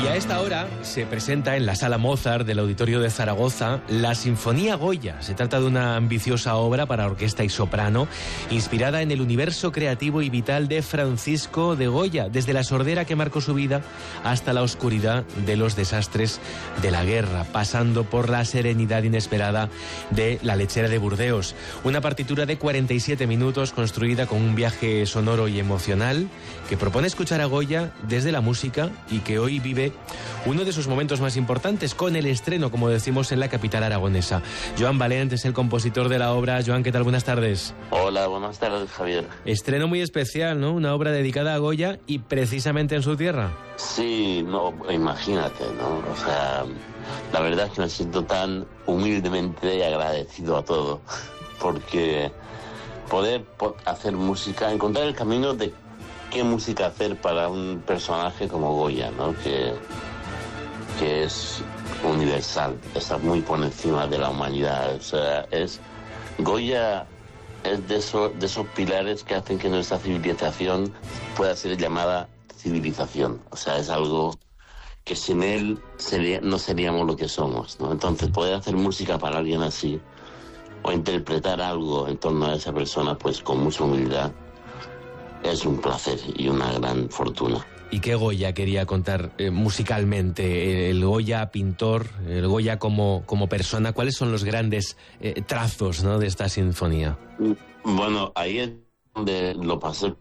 Y a esta hora se presenta en la Sala Mozart del Auditorio de Zaragoza la Sinfonía Goya. Se trata de una ambiciosa obra para orquesta y soprano, inspirada en el universo creativo y vital de Francisco de Goya, desde la sordera que marcó su vida hasta la oscuridad de los desastres de la guerra, pasando por la serenidad inesperada de La lechera de Burdeos. Una partitura de 47 minutos construida con un viaje sonoro y emocional que propone escuchar a Goya desde la música y que hoy vive uno de sus momentos más importantes con el estreno, como decimos, en la capital aragonesa. Joan Valent es el compositor de la obra. Joan, ¿qué tal? Buenas tardes. Hola, buenas tardes, Javier. Estreno muy especial, ¿no? Una obra dedicada a Goya y precisamente en su tierra. Sí, no, imagínate, ¿no? O sea, la verdad es que me siento tan humildemente agradecido a todo, porque poder hacer música, encontrar el camino de qué música hacer para un personaje como Goya, ¿no? Que es universal, está muy por encima de la humanidad. O sea, Goya es de esos pilares que hacen que nuestra civilización pueda ser llamada civilización. O sea, es algo que sin él no seríamos lo que somos, ¿no? Entonces, poder hacer música para alguien así, o interpretar algo en torno a esa persona, pues con mucha humildad, es un placer y una gran fortuna. ¿Y qué Goya quería contar musicalmente? El Goya pintor, el Goya como persona. ¿Cuáles son los grandes trazos, ¿no?, de esta sinfonía? Bueno, ahí es donde lo pasé